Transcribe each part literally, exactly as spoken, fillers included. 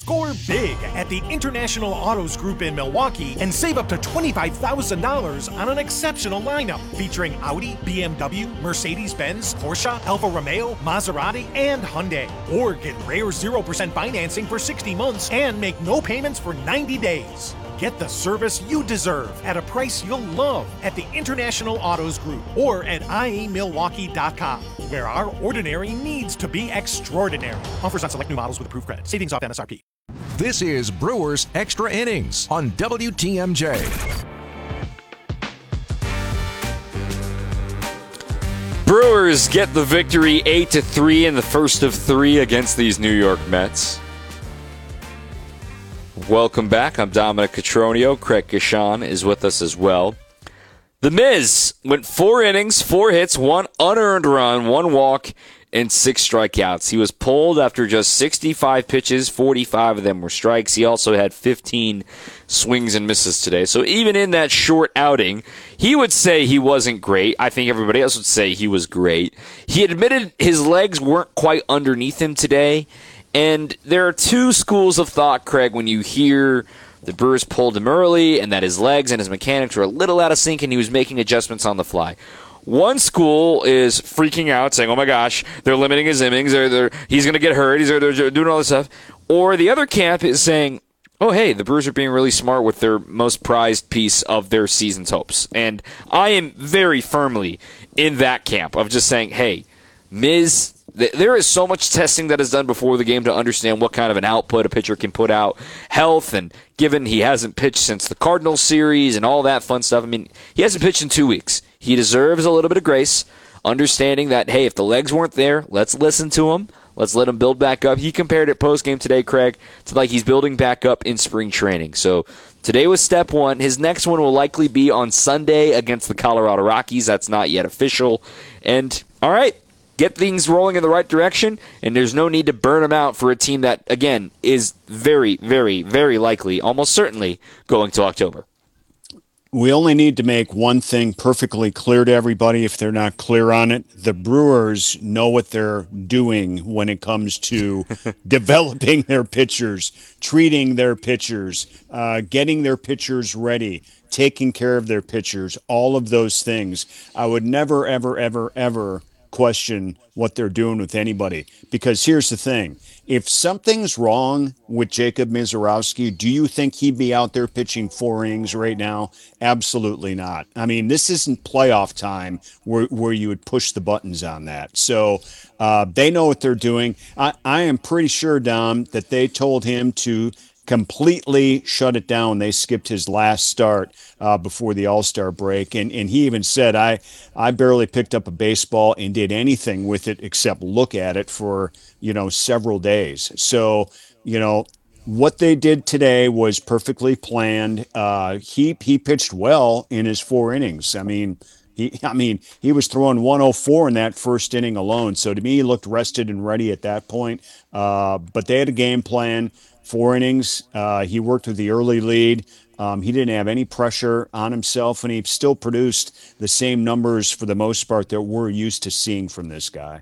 Score big at the International Autos Group in Milwaukee and save up to twenty-five thousand dollars on an exceptional lineup featuring Audi, B M W, Mercedes-Benz, Porsche, Alfa Romeo, Maserati, and Hyundai. Or get rare zero percent financing for sixty months and make no payments for ninety days. Get the service you deserve at a price you'll love at the International Autos Group or at I A Milwaukee dot com, where our ordinary needs to be extraordinary. Offers on select new models with approved credit. Savings off M S R P. This is Brewers Extra Innings on W T M J. Brewers get the victory eight to three in the first of three against these New York Mets. Welcome back. I'm Dominic Cotroneo. Craig Gashan is with us as well. The Miz went four innings, four hits, one unearned run, one walk, and six strikeouts. He was pulled after just sixty-five pitches. forty-five of them were strikes. He also had fifteen swings and misses today. So even in that short outing, he would say he wasn't great. I think everybody else would say he was great. He admitted his legs weren't quite underneath him today. And there are two schools of thought, Craig, when you hear the Brewers pulled him early and that his legs and his mechanics were a little out of sync and he was making adjustments on the fly. One school is freaking out, saying, oh my gosh, they're limiting his innings, they're, they're, he's going to get hurt, he's, they're, they're doing all this stuff. Or the other camp is saying, oh, hey, the Brewers are being really smart with their most prized piece of their season's hopes. And I am very firmly in that camp of just saying, hey, Miz, there is so much testing that is done before the game to understand what kind of an output a pitcher can put out, health, and given he hasn't pitched since the Cardinals series and all that fun stuff. I mean, he hasn't pitched in two weeks. He deserves a little bit of grace, understanding that, hey, if the legs weren't there, let's listen to him. Let's let him build back up. He compared it post-game today, Craig, to like he's building back up in spring training. So today was step one. His next one will likely be on Sunday against the Colorado Rockies. That's not yet official. And, all right. Get things rolling in the right direction, and there's no need to burn them out for a team that, again, is very, very, very likely, almost certainly, going to October. We only need to make one thing perfectly clear to everybody if they're not clear on it. The Brewers know what they're doing when it comes to developing their pitchers, treating their pitchers, uh, getting their pitchers ready, taking care of their pitchers, all of those things. I would never, ever, ever, ever question what they're doing with anybody, because here's the thing: if something's wrong with Jacob Misiorowski, do you think he'd be out there pitching four innings right now? Absolutely not. I mean, this isn't playoff time where, where you would push the buttons on that. So uh, they know what they're doing. I, I am pretty sure, Dom, that they told him to completely shut it down. They skipped his last start uh, before the All-Star break. And, and he even said, I, I barely picked up a baseball and did anything with it except look at it for, you know, several days. So, you know, what they did today was perfectly planned. Uh, he, he pitched well in his four innings. I mean, He, I mean, he was throwing one oh four in that first inning alone. So to me, he looked rested and ready at that point. Uh, but they had a game plan. Four innings. Uh, he worked with the early lead. Um, he didn't have any pressure on himself, and he still produced the same numbers for the most part that we're used to seeing from this guy.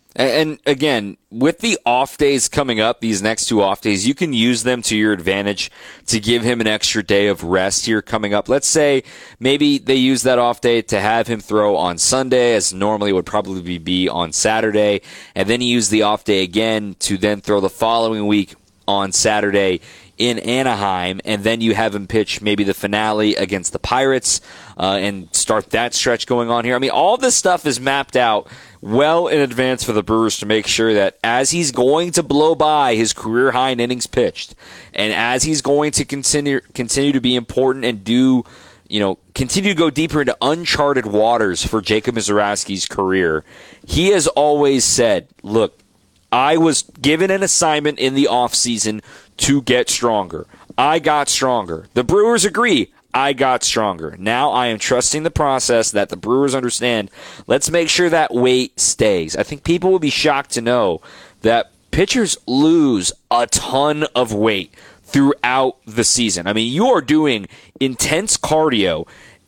And again, with the off days coming up, these next two off days, you can use them to your advantage to give him an extra day of rest here coming up. Let's say maybe they use that off day to have him throw on Sunday, as normally would probably be on Saturday, and then you use the off day again to then throw the following week on Saturday in Anaheim, and then you have him pitch maybe the finale against the Pirates uh, and start that stretch going on here. I mean, all this stuff is mapped out well in advance for the Brewers to make sure that as he's going to blow by his career high in innings pitched, and as he's going to continue continue to be important and do, you know, continue to go deeper into uncharted waters for Jacob Misiorowski's career, he has always said, look, I was given an assignment in the offseason to get stronger. I got stronger. The Brewers agree. I got stronger. Now I am trusting the process that the Brewers understand. Let's make sure that weight stays. I think people will be shocked to know that pitchers lose a ton of weight throughout the season. I mean, you are doing intense cardio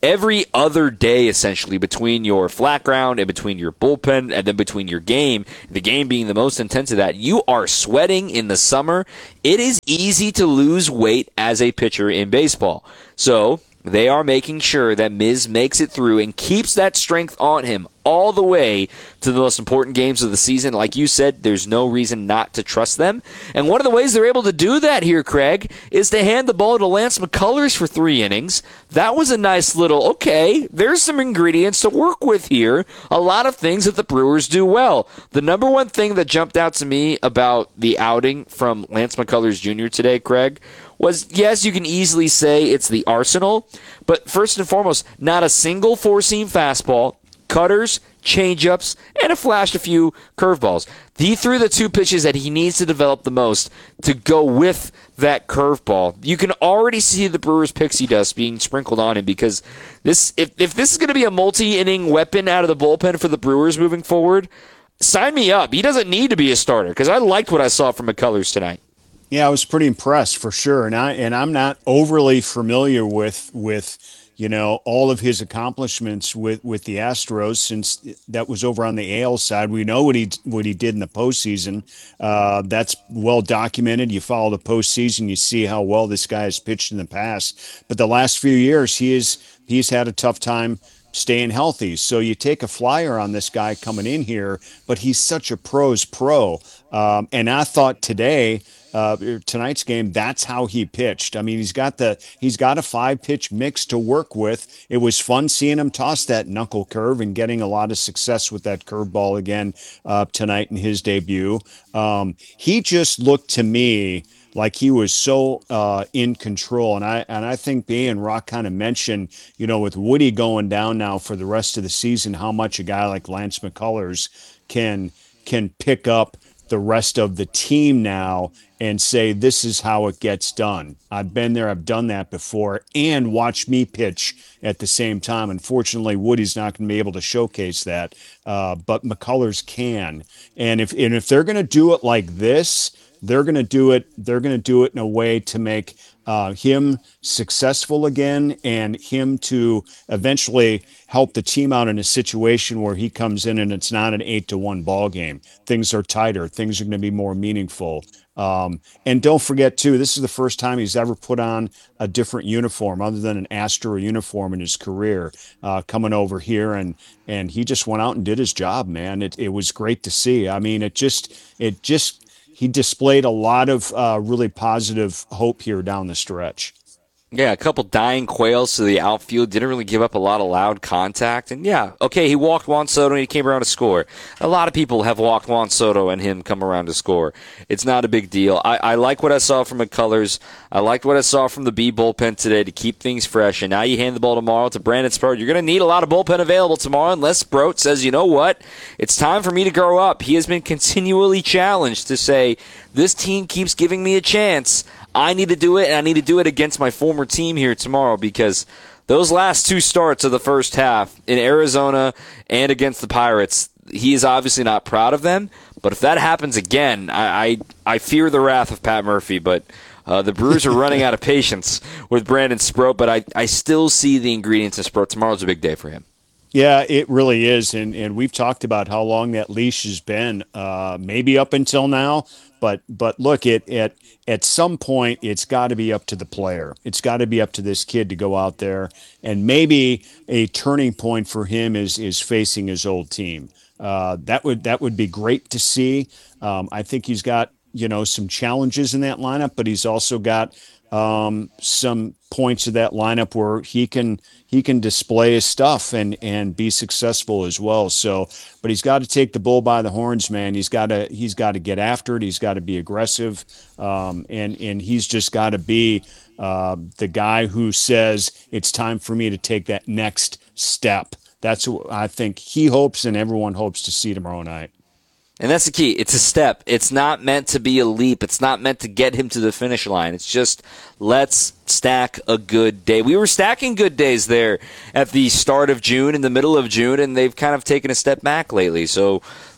every other day, essentially, between your flat ground and between your bullpen and then between your game, the game being the most intense of that, you are sweating in the summer. It is easy to lose weight as a pitcher in baseball. So they are making sure that Miz makes it through and keeps that strength on him all the way to the most important games of the season. Like you said, there's no reason not to trust them. And one of the ways they're able to do that here, Craig, is to hand the ball to Lance McCullers for three innings. That was a nice little, okay, there's some ingredients to work with here. A lot of things that the Brewers do well. The number one thing that jumped out to me about the outing from Lance McCullers Junior today, Craig, was, yes, you can easily say it's the arsenal, but first and foremost, not a single four-seam fastball, cutters, changeups, and a flashed a few curveballs. He threw the two pitches that he needs to develop the most to go with that curveball. You can already see the Brewers' pixie dust being sprinkled on him because this, if, if this is going to be a multi-inning weapon out of the bullpen for the Brewers moving forward, sign me up. He doesn't need to be a starter because I liked what I saw from McCullers tonight. Yeah, I was pretty impressed for sure, and I and I'm not overly familiar with with you know all of his accomplishments with, with the Astros since that was over on the A L side. We know what he what he did in the postseason. Uh, that's well documented. You follow the postseason, you see how well this guy has pitched in the past. But the last few years, he is he's had a tough time staying healthy. So you take a flyer on this guy coming in here, but he's such a pro's pro. Um, and I thought today, uh, tonight's game, that's how he pitched. I mean, he's got the he's got a five pitch mix to work with. It was fun seeing him toss that knuckle curve and getting a lot of success with that curveball again uh, tonight in his debut. Um, he just looked to me like he was so uh, in control. And I and I think B and Rock kind of mentioned, you know, with Woody going down now for the rest of the season, how much a guy like Lance McCullers can can pick up the rest of the team now and say, this is how it gets done. I've been there, I've done that before, and watch me pitch at the same time. Unfortunately, Woody's not going to be able to showcase that, uh, but McCullers can. And if and if they're going to do it like this, they're going to do it. They're going to do it in a way to make uh, him successful again, and him to eventually help the team out in a situation where he comes in and it's not an eight to one ball game. Things are tighter. Things are going to be more meaningful. Um, and don't forget too, this is the first time he's ever put on a different uniform other than an Astro uniform in his career, uh, coming over here, and and he just went out and did his job, man. It it was great to see. I mean, it just it just. He displayed a lot of uh, really positive hope here down the stretch. Yeah, a couple dying quails to the outfield. Didn't really give up a lot of loud contact. And yeah, okay, he walked Juan Soto and he came around to score. A lot of people have walked Juan Soto and him come around to score. It's not a big deal. I, I like what I saw from McCullers. I liked what I saw from the B bullpen today to keep things fresh. And now you hand the ball tomorrow to Brandon Sproat. You're going to need a lot of bullpen available tomorrow unless Sproat says, you know what, it's time for me to grow up. He has been continually challenged to say, this team keeps giving me a chance. I need to do it, and I need to do it against my former team here tomorrow, because those last two starts of the first half in Arizona and against the Pirates, he is obviously not proud of them. But if that happens again, I I, I fear the wrath of Pat Murphy. But uh, the Brewers are running out of patience with Brandon Sproat, but I, I still see the ingredients in Sproat. Tomorrow's a big day for him. Yeah, it really is, and and we've talked about how long that leash has been, uh, maybe up until now. But but look, it at at some point it's got to be up to the player. It's got to be up to this kid to go out there, and maybe a turning point for him is is facing his old team. Uh, that would that would be great to see. Um, I think he's got you know some challenges in that lineup, but he's also got um, some points of that lineup where he can he can display his stuff and and be successful as well. So, but he's got to take the bull by the horns, man. He's got to he's got to get after it. He's got to be aggressive, um, and and he's just got to be uh, the guy who says it's time for me to take that next step. That's what I think he hopes, and everyone hopes to see tomorrow night. And that's the key. It's a step. It's not meant to be a leap. It's not meant to get him to the finish line. It's just, let's stack a good day. We were stacking good days there at the start of June, in the middle of June, and they've kind of taken a step back lately. So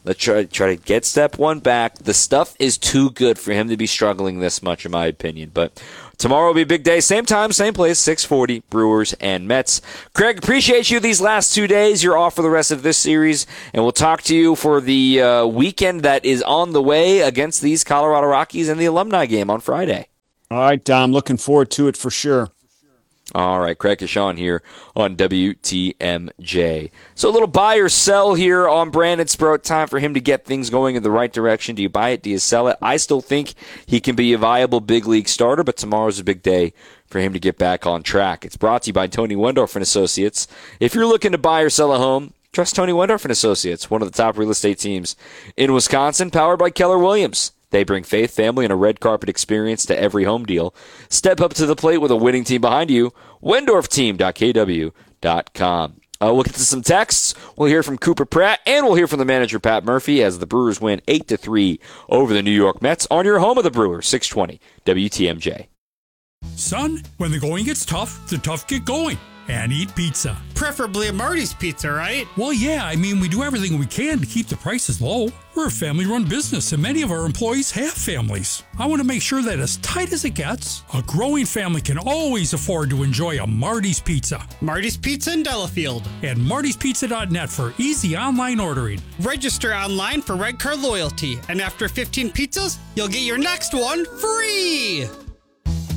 Let's try, try to get step one back. The stuff is too good for him to be struggling this much, in my opinion. But tomorrow will be a big day. Same time, same place, six forty, Brewers and Mets. Craig, appreciate you these last two days. You're off for the rest of this series, and we'll talk to you for the uh, weekend that is on the way against these Colorado Rockies and the alumni game on Friday. All right, Dom, looking forward to it for sure. All right, Craig Kashan here on W T M J. So a little buy or sell here on Brandon Sproat. Time for him to get things going in the right direction. Do you buy it? Do you sell it? I still think he can be a viable big league starter, but tomorrow's a big day for him to get back on track. It's brought to you by Tony Wendorf and Associates. If you're looking to buy or sell a home, trust Tony Wendorf and Associates, one of the top real estate teams in Wisconsin, powered by Keller Williams. They bring faith, family, and a red carpet experience to every home deal. Step up to the plate with a winning team behind you. Wendorf Team dot K W dot com. Uh, we'll get to some texts. We'll hear from Cooper Pratt, and we'll hear from the manager, Pat Murphy, as the Brewers win eight to three over the New York Mets on your home of the Brewers, six twenty W T M J. Son, when the going gets tough, the tough get going. And eat pizza. Preferably a Marty's Pizza, right? Well, yeah, I mean, we do everything we can to keep the prices low. We're a family-run business, and many of our employees have families. I want to make sure that as tight as it gets, a growing family can always afford to enjoy a Marty's Pizza. Marty's Pizza in Delafield. And Marty's Pizza dot net for easy online ordering. Register online for Red Card Loyalty, and after fifteen pizzas, you'll get your next one free!